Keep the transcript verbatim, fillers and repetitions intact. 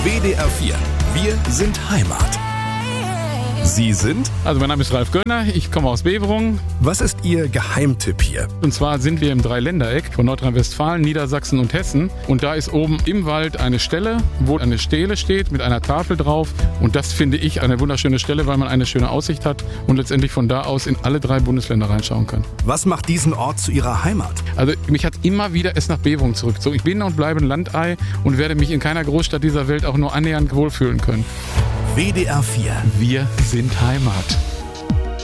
W D R vier. Wir sind Heimat. Sie sind? Also mein Name ist Ralf Göllner, ich komme aus Beverungen. Was ist Ihr Geheimtipp hier? Und zwar sind wir im Dreiländereck von Nordrhein-Westfalen, Niedersachsen und Hessen. Und da ist oben im Wald eine Stelle, wo eine Stele steht mit einer Tafel drauf. Und das finde ich eine wunderschöne Stelle, weil man eine schöne Aussicht hat und letztendlich von da aus in alle drei Bundesländer reinschauen kann. Was macht diesen Ort zu Ihrer Heimat? Also mich hat immer wieder es nach Beverungen zurückgezogen. Ich bin und bleibe ein Landei und werde mich in keiner Großstadt dieser Welt auch nur annähernd wohlfühlen können. W D R vier. Wir sind Heimat.